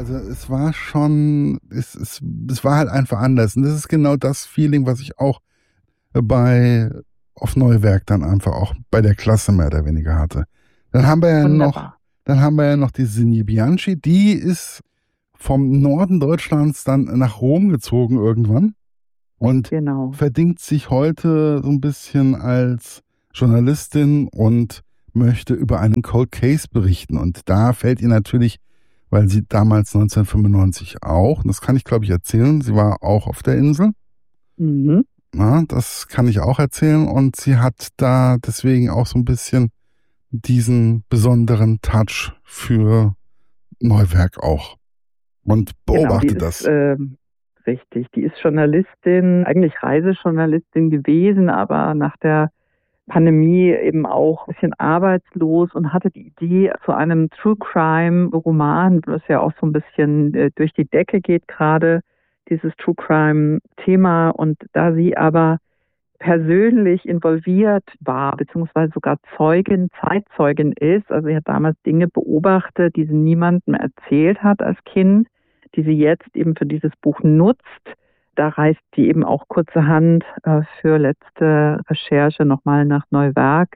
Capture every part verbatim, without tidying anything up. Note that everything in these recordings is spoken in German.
Also es war schon, es, es, es war halt einfach anders. Und das ist genau das Feeling, was ich auch bei auf Neuwerk dann einfach auch bei der Klasse mehr oder weniger hatte. Dann haben wir ja Wunderbar. noch, dann haben wir ja noch die Sinje Bianchi, die ist vom Norden Deutschlands dann nach Rom gezogen irgendwann und Genau. verdingt sich heute so ein bisschen als Journalistin und möchte über einen Cold Case berichten. Und da fällt ihr natürlich, weil sie damals neunzehnhundertfünfundneunzig auch, und das kann ich glaube ich erzählen, sie war auch auf der Insel. Mhm. Ja, das kann ich auch erzählen und sie hat da deswegen auch so ein bisschen diesen besonderen Touch für Neuwerk auch und beobachte genau, die das. Ist, äh, richtig, die ist Journalistin, eigentlich Reisejournalistin gewesen, aber nach der Pandemie eben auch ein bisschen arbeitslos und hatte die Idee zu einem True Crime Roman, was ja auch so ein bisschen äh, durch die Decke geht gerade, dieses True Crime Thema. Und da sie aber persönlich involviert war, beziehungsweise sogar Zeugin, Zeitzeugin ist, also sie hat damals Dinge beobachtet, die sie niemandem erzählt hat als Kind, die sie jetzt eben für dieses Buch nutzt. Da reist sie eben auch kurzerhand äh, für letzte Recherche nochmal nach Neuwerk.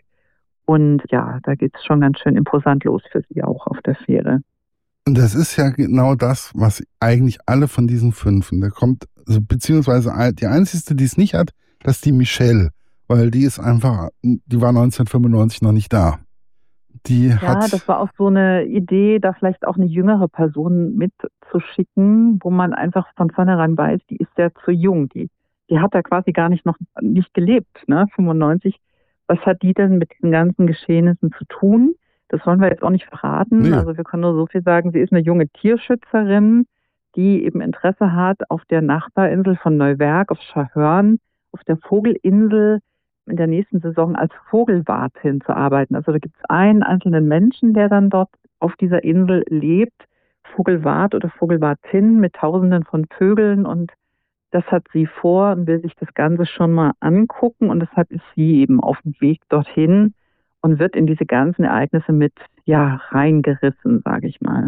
Und ja, da geht es schon ganz schön imposant los für sie auch auf der Fähre. Und das ist ja genau das, was eigentlich alle von diesen fünfen, da kommt, also beziehungsweise die einzige, die es nicht hat, das ist die Michelle, weil die ist einfach, die war neunzehnhundertfünfundneunzig noch nicht da. Die Ja, hat, das war auch so eine Idee, da vielleicht auch eine jüngere Person mitzuschicken, wo man einfach von vornherein weiß, die ist ja zu jung. Die, die hat da quasi gar nicht noch nicht gelebt, ne? fünfundneunzig. Was hat die denn mit diesen ganzen Geschehnissen zu tun? Das wollen wir jetzt auch nicht verraten. Nee. Also wir können nur so viel sagen, sie ist eine junge Tierschützerin, die eben Interesse hat, auf der Nachbarinsel von Neuwerk, auf Schahörn, auf der Vogelinsel in der nächsten Saison als Vogelwartin zu arbeiten. Also da gibt es einen einzelnen Menschen, der dann dort auf dieser Insel lebt, Vogelwart oder Vogelwartin mit Tausenden von Vögeln, und das hat sie vor und will sich das Ganze schon mal angucken, und deshalb ist sie eben auf dem Weg dorthin und wird in diese ganzen Ereignisse mit ja reingerissen, sage ich mal.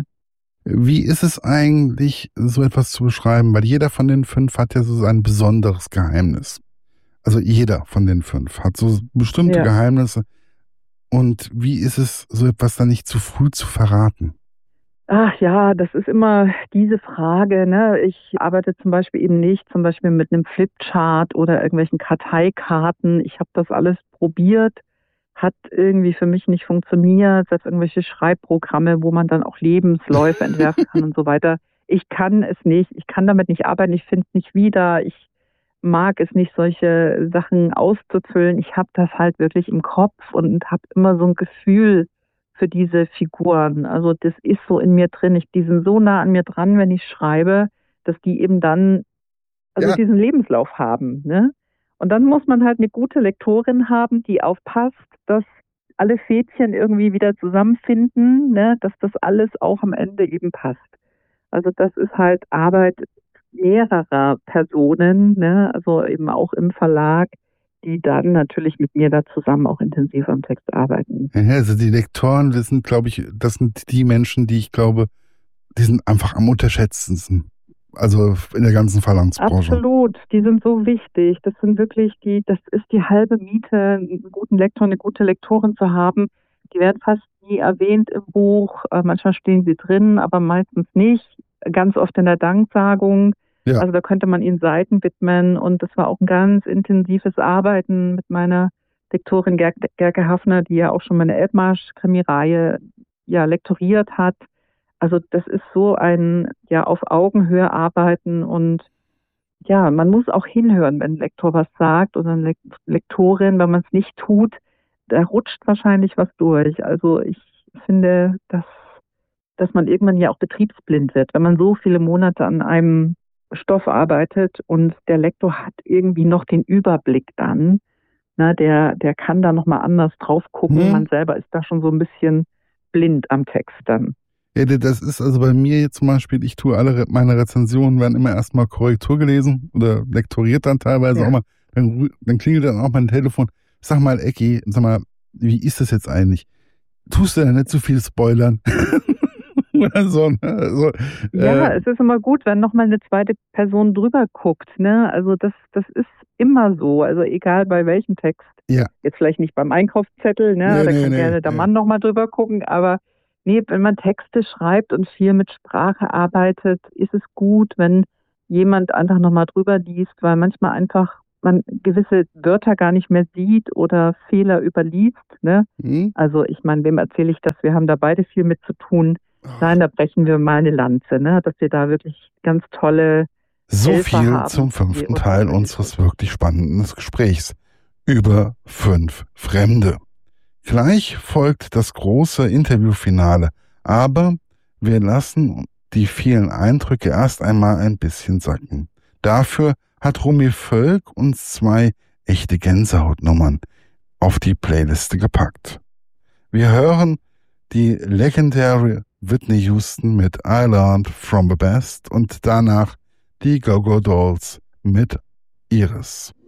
Wie ist es eigentlich, so etwas zu beschreiben? Weil jeder von den fünf hat ja so sein besonderes Geheimnis. Also jeder von den fünf hat so bestimmte Ja. Geheimnisse. Und wie ist es, so etwas dann nicht zu früh zu verraten? Ach ja, das ist immer diese Frage, ne? Ich arbeite zum Beispiel eben nicht zum Beispiel mit einem Flipchart oder irgendwelchen Karteikarten. Ich habe das alles probiert, hat irgendwie für mich nicht funktioniert. Selbst irgendwelche Schreibprogramme, wo man dann auch Lebensläufe entwerfen kann und so weiter. Ich kann es nicht. Ich kann damit nicht arbeiten. Ich finde es nicht wieder. Ich mag es nicht, solche Sachen auszufüllen. Ich habe das halt wirklich im Kopf und habe immer so ein Gefühl für diese Figuren. Also das ist so in mir drin. Ich, die sind so nah an mir dran, wenn ich schreibe, dass die eben dann also Ja. diesen Lebenslauf haben. Ne? Und dann muss man halt eine gute Lektorin haben, die aufpasst, dass alle Fädchen irgendwie wieder zusammenfinden, ne? Dass das alles auch am Ende eben passt. Also das ist halt Arbeit mehrerer Personen, ne? Also eben auch im Verlag, die dann natürlich mit mir da zusammen auch intensiv am Text arbeiten. Ja, also die Lektoren, das sind, glaube ich, das sind die Menschen, die ich glaube, die sind einfach am unterschätztesten. Also in der ganzen Verlagsbranche. Absolut, die sind so wichtig. Das sind wirklich die, das ist die halbe Miete, einen guten Lektor, eine gute Lektorin zu haben. Die werden fast nie erwähnt im Buch. Manchmal stehen sie drin, aber meistens nicht. Ganz oft in der Danksagung. Ja. Also da könnte man ihnen Seiten widmen, und das war auch ein ganz intensives Arbeiten mit meiner Lektorin Ger Gerke Hafner, die ja auch schon meine Elbmarsch-Krimireihe ja lektoriert hat. Also das ist so ein ja auf Augenhöhe arbeiten, und ja, man muss auch hinhören, wenn ein Lektor was sagt oder eine Lektorin. Wenn man es nicht tut, da rutscht wahrscheinlich was durch. Also ich finde, dass, dass man irgendwann ja auch betriebsblind wird, wenn man so viele Monate an einem Stoff arbeitet und der Lektor hat irgendwie noch den Überblick dann. Na, der, der kann da nochmal anders drauf gucken. Hm. Man selber ist da schon so ein bisschen blind am Text dann. Ja, das ist also bei mir jetzt zum Beispiel, ich tue alle meine Rezensionen, werden immer erstmal Korrektur gelesen oder lektoriert dann teilweise ja. auch mal. Dann, dann klingelt dann auch mein Telefon. Sag mal, Ecki, sag mal, wie ist das jetzt eigentlich? Tust du da nicht zu viel spoilern? oder so. Ne? Also, Ja, äh, es ist immer gut, wenn nochmal eine zweite Person drüber guckt, ne? Also das, das ist immer so, also egal bei welchem Text. ja, Jetzt vielleicht nicht beim Einkaufszettel, ne? nee, Da nee, kann nee, gerne der nee. Mann nochmal drüber gucken, aber nee, wenn man Texte schreibt und viel mit Sprache arbeitet, ist es gut, wenn jemand einfach nochmal drüber liest, weil manchmal einfach man gewisse Wörter gar nicht mehr sieht oder Fehler überliest, ne? Hm? Also ich meine, wem erzähle ich das? Wir haben da beide viel mit zu tun. Ach, Nein, da brechen wir mal eine Lanze, ne? Dass wir da wirklich ganz tolle so Helfer viel haben, zum die fünften uns Teil dabei unseres helfen. wirklich spannenden Gesprächs über fünf Fremde. Gleich folgt das große Interviewfinale, aber wir lassen die vielen Eindrücke erst einmal ein bisschen sacken. Dafür hat Romy Völk uns zwei echte Gänsehautnummern auf die Playliste gepackt. Wir hören die legendäre Whitney Houston mit I Learned from the Best und danach die Go-Go Dolls mit Iris.